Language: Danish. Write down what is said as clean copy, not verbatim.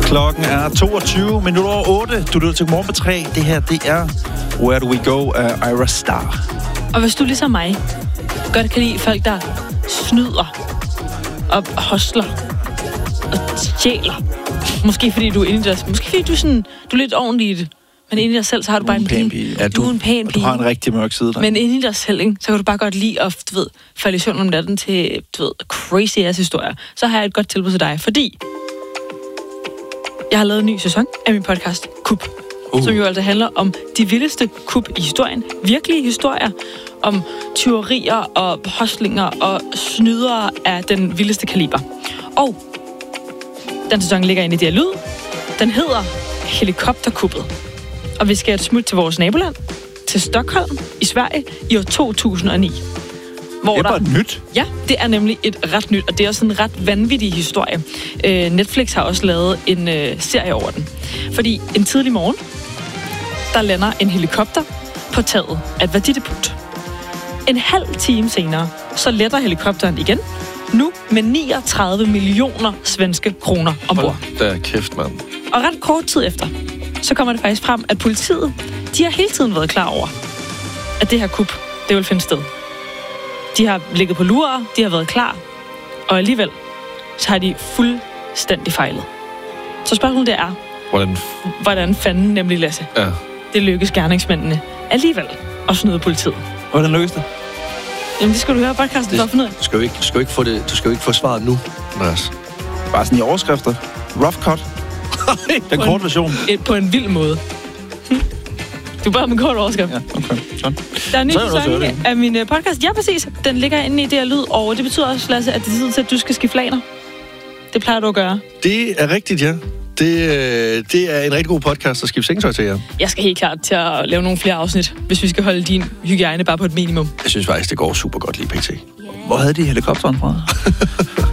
Klokken er 22:08. Du lytter til Godmorgen på 3. Det her, det er Where Do We Go af Ira Star. Og hvis du ligesom mig godt kan lide folk, der snyder og hostler og stjæler. Måske fordi du er inde i dig. Måske fordi du er lidt ordentlig i det. Men inde i dig selv, så har du bare en pæn pige. Ja, du er en pæn pige. Du har en rigtig mørk side der. Men inde i dig selv, ikke, så kan du bare godt lide at falde i søvn om natten til crazy ass historier. Så har jeg et godt tilbud til dig, fordi jeg har lavet en ny sæson af min podcast, Kup. Som jo altså handler om de vildeste kup i historien. Virkelige historier om tyverier og hostlinger og snydere af den vildeste kaliber. Og den sæson ligger inde i det her lyd. Den hedder Helikopterkuppet. Og vi skal et smut til vores naboland, til Stockholm i Sverige i år 2009. Hvor det er bare nyt. Ja, det er nemlig et ret nyt, og det er også en ret vanvittig historie. Netflix har også lavet en serie over den. Fordi en tidlig morgen, der lander en helikopter på taget af et værdidepot. En halv time senere, så letter helikopteren igen, nu med 39 millioner svenske kroner ombord. Der er kæft, mand. Og ret kort tid efter, så kommer det faktisk frem, at politiet, de har hele tiden været klar over, at det her kup, det vil finde sted. De har ligget på lurer, de har været klar, og alligevel, så har de fuldstændig fejlet. Så spørgsmålet det er, hvordan fanden nemlig, Lasse? Ja. Det lykkes gerningsmændene alligevel at snyde politiet. Hvordan lykkes det? Jamen, det skal du høre podcasten for at finde ud af. Du skal jo ikke få svaret nu, Andreas. Bare sådan i overskrifter. Rough cut. Den korte version. På en vild måde. Du bare med kort overskrift. Ja, okay. Sådan. Der er en ny sæson af min podcast. Ja, præcis. Den ligger inde i det her lyd, og det betyder også, Lasse, at det er tid til, at du skal skifte laner. Det plejer du at gøre. Det er rigtigt, ja. Det er en rigtig god podcast at skifte sengetøj til jer. Jeg skal helt klart til at lave nogle flere afsnit, hvis vi skal holde din hygiejne bare på et minimum. Jeg synes faktisk, det går super godt lige pt. Hvor havde de helikopteren fra?